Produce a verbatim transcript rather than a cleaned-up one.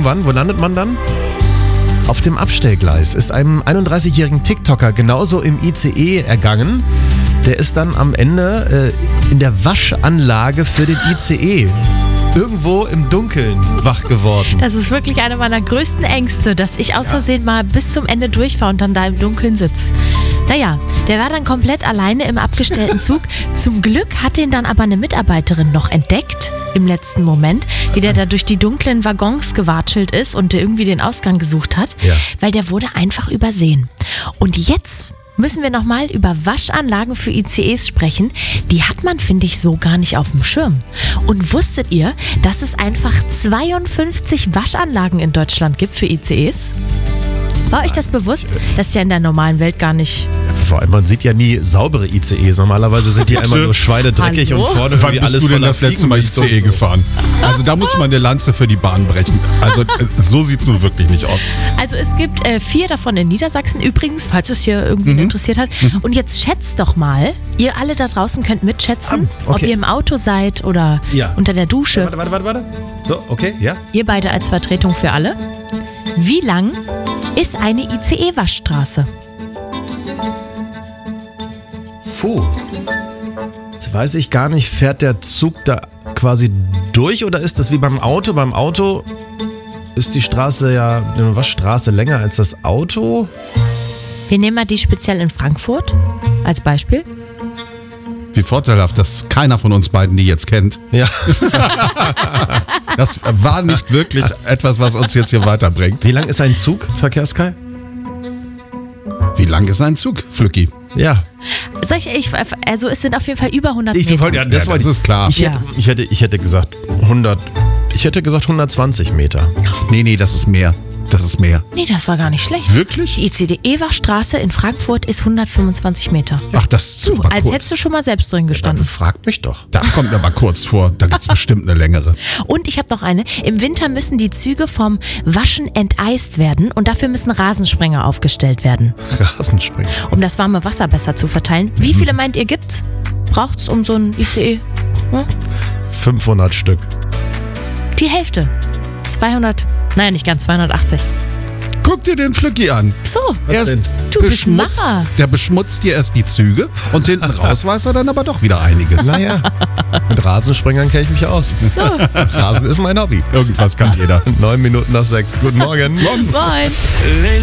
irgendwann, wo landet man dann? Auf dem Abstellgleis ist einem einunddreißigjährigen TikToker genauso im I C E ergangen. Der ist dann am Ende äh, in der Waschanlage für den I C E irgendwo im Dunkeln wach geworden. Das ist wirklich eine meiner größten Ängste, dass ich aus Versehen mal bis zum Ende durchfahre und dann da im Dunkeln sitze. Naja, der war dann komplett alleine im abgestellten Zug. Zum Glück hat ihn dann aber eine Mitarbeiterin noch entdeckt im letzten Moment, wie der da durch die dunklen Waggons gewatschelt ist und irgendwie den Ausgang gesucht hat, Ja. weil der wurde einfach übersehen. Und jetzt müssen wir nochmal über Waschanlagen für I C Es sprechen. Die hat man, finde ich, so gar nicht auf dem Schirm. Und wusstet ihr, dass es einfach zweiundfünfzig Waschanlagen in Deutschland gibt für I C Es? War euch das bewusst? Das ist ja in der normalen Welt gar nicht. Vor allem, man sieht ja nie saubere I C Es. Normalerweise sind die einmal nur schweinedreckig Hallo? und vorne Wann irgendwie bist alles du denn voller das letzte Mal I C E Fliegenlicht und so. gefahren? Also da muss man eine Lanze für die Bahn brechen. Also äh, so sieht es nun wirklich nicht aus. Also es gibt äh, vier davon in Niedersachsen übrigens, falls es hier irgendwie Mhm. interessiert hat. Und jetzt schätzt doch mal, ihr alle da draußen könnt mitschätzen, Ah, okay. ob ihr im Auto seid oder Ja. unter der Dusche. Warte, warte, warte, warte. So, okay, ja. Ihr beide als Vertretung für alle. Wie lang ist eine I C E-Waschstraße? Puh. Jetzt weiß ich gar nicht, fährt der Zug da quasi durch oder ist das wie beim Auto? Beim Auto ist die Straße ja, eine Waschstraße länger als das Auto. Wir nehmen mal die speziell in Frankfurt als Beispiel. Wie vorteilhaft, dass keiner von uns beiden die jetzt kennt. Ja. Das war nicht wirklich etwas, was uns jetzt hier weiterbringt. Wie lang ist ein Zug, Verkehrskai? Wie lang ist ein Zug, Flücki? Ja. Soll ich, ich, also es sind auf jeden Fall über hundert Ich Meter. wollte, ja, das, Ja, wollte das ich- ist klar. Ich, Ja. hätte, ich, hätte, ich hätte gesagt hundert. Ich hätte gesagt hundertzwanzig Meter. Nee, nee, das ist mehr. Das ist mehr. Nee, das war gar nicht schlecht. Wirklich? Die I C E-Waschstraße in Frankfurt ist hundertfünfundzwanzig Meter. Ach, das ist Du, super als kurz. hättest du schon mal selbst drin gestanden. Fragt mich doch. Das kommt mir aber kurz vor. Da gibt es bestimmt eine längere. Und ich habe noch eine. Im Winter müssen die Züge vom Waschen enteist werden und dafür müssen Rasensprenger aufgestellt werden, Rasenspringen. um das warme Wasser besser zu verteilen. Wie viele meint ihr gibt's? Braucht's um so ein I C E? Ja? fünfhundert Stück. Die Hälfte. zweihundert, naja, nicht ganz, zweihundertachtzig. Guck dir den Flücki an. So, Erst denn? Du bist ein beschmutzt, Macher. der beschmutzt dir erst die Züge und hinten raus weiß er dann aber doch wieder einiges. Naja, mit Rasenspringern kenne ich mich aus. so. Rasen ist mein Hobby. Irgendwas kann jeder. Neun Minuten nach sechs. Guten Morgen. Moin.